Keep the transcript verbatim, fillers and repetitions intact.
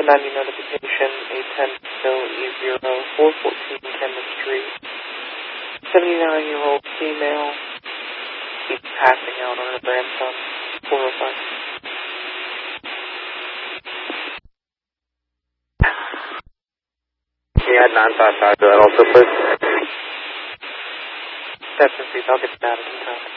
ninety notification, A ten Bill E zero, four fourteen Kenneth Street. seventy-nine-year-old female. She's passing out on her grandson. four oh five. Yeah, nine five five, do that also, please. That's I'll get that in time.